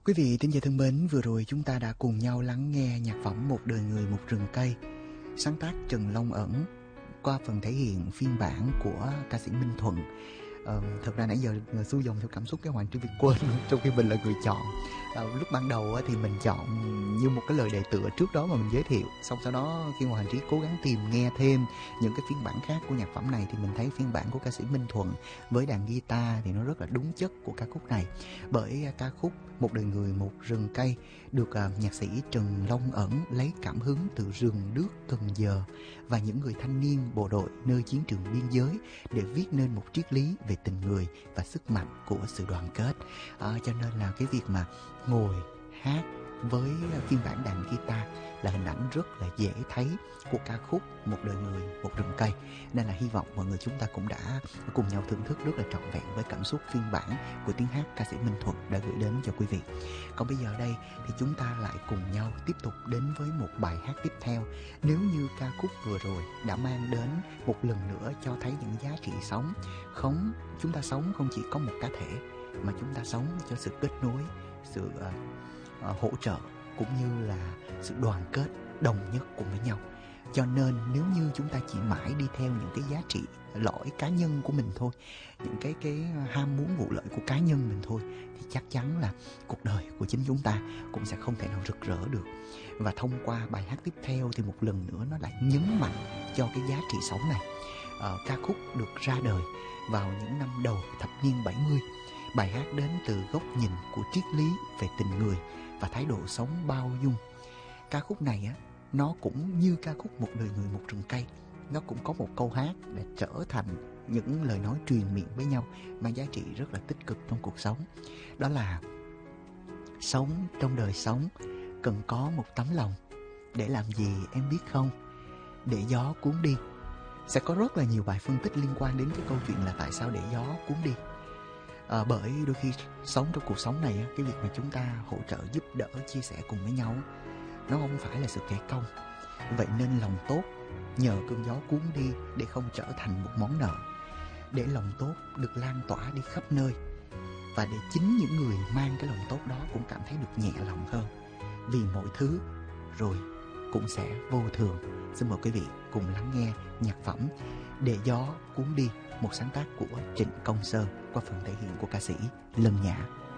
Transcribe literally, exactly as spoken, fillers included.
Quý vị thính giả thân mến, vừa rồi chúng ta đã cùng nhau lắng nghe nhạc phẩm Một đời người một rừng cây, sáng tác Trần Long Ẩn qua phần thể hiện phiên bản của ca sĩ Minh Thuận. Ờ, thật ra nãy giờ xu dòng theo cảm xúc cái Hoàng Trí Việt quên luôn, trong khi mình là người chọn. Ờ, lúc ban đầu thì mình chọn như một cái lời đề tựa trước đó mà mình giới thiệu, xong sau đó khi mà Hoàng Trí cố gắng tìm nghe thêm những cái phiên bản khác của nhạc phẩm này thì mình thấy phiên bản của ca sĩ Minh Thuận với đàn guitar thì nó rất là đúng chất của ca khúc này. Bởi ca khúc Một đời người một rừng cây được uh, nhạc sĩ Trần Long Ẩn lấy cảm hứng từ rừng đước Cần Giờ và những người thanh niên bộ đội nơi chiến trường biên giới để viết nên một triết lý về tình người và sức mạnh của sự đoàn kết. À, cho nên là cái việc mà ngồi hát với phiên bản đàn guitar là hình ảnh rất là dễ thấy của ca khúc Một đời người một rừng cây, nên là hy vọng mọi người chúng ta cũng đã cùng nhau thưởng thức rất là trọn vẹn với cảm xúc phiên bản của tiếng hát ca sĩ Minh Thuận đã gửi đến cho quý vị. Còn bây giờ đây thì chúng ta lại cùng nhau tiếp tục đến với một bài hát tiếp theo. Nếu như ca khúc vừa rồi đã mang đến một lần nữa cho thấy những giá trị sống, không chúng ta sống không chỉ có một cá thể mà chúng ta sống cho sự kết nối, sự uh, uh, hỗ trợ cũng như là sự đoàn kết đồng nhất cùng với nhau. Cho nên nếu như chúng ta chỉ mãi đi theo những cái giá trị lõi cá nhân của mình thôi, những cái cái ham muốn vụ lợi của cá nhân mình thôi, thì chắc chắn là cuộc đời của chính chúng ta cũng sẽ không thể nào rực rỡ được. Và thông qua bài hát tiếp theo thì một lần nữa nó lại nhấn mạnh cho cái giá trị sống này. Ờ, ca khúc được ra đời vào những năm đầu thập niên bảy mươi. Bài hát đến từ góc nhìn của triết lý về tình người và thái độ sống bao dung. Ca khúc này á, nó cũng như ca khúc Một đời người một rừng cây, nó cũng có một câu hát để trở thành những lời nói truyền miệng với nhau mang giá trị rất là tích cực trong cuộc sống. Đó là sống trong đời sống cần có một tấm lòng, để làm gì em biết không, để gió cuốn đi. Sẽ có rất là nhiều bài phân tích liên quan đến cái câu chuyện là tại sao để gió cuốn đi. À, bởi đôi khi sống trong cuộc sống này, cái việc mà chúng ta hỗ trợ, giúp đỡ, chia sẻ cùng với nhau, nó không phải là sự kẻ công. Vậy nên lòng tốt nhờ cơn gió cuốn đi để không trở thành một món nợ, để lòng tốt được lan tỏa đi khắp nơi, và để chính những người mang cái lòng tốt đó cũng cảm thấy được nhẹ lòng hơn, vì mọi thứ rồi cũng sẽ vô thường. Xin mời quý vị cùng lắng nghe nhạc phẩm Để gió cuốn đi, một sáng tác của Trịnh Công Sơn qua phần thể hiện của ca sĩ Lâm Nhã.